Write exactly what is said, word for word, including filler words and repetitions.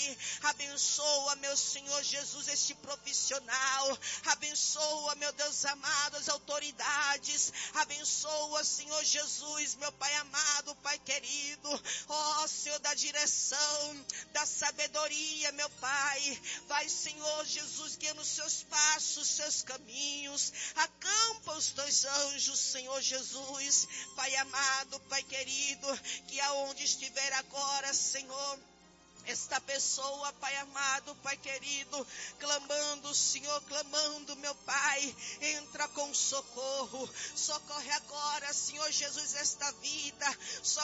Pai. Abençoa, meu Senhor Jesus, este profissional. Abençoa, meu Deus amado, as autoridades. Abençoa, Senhor Jesus, meu Pai amado, Pai querido. Ó, oh, Senhor, da direção, da sabedoria, meu Pai. Vai, Senhor Jesus, guiando os seus passos, seus caminhos. Acampa os teus anjos, Senhor Jesus. Pai amado, Pai querido, que aonde estiver agora, Senhor, esta pessoa, Pai amado, Pai querido, clamando, Senhor, clamando, meu Pai, entra com socorro, socorre agora, Senhor Jesus, esta vida,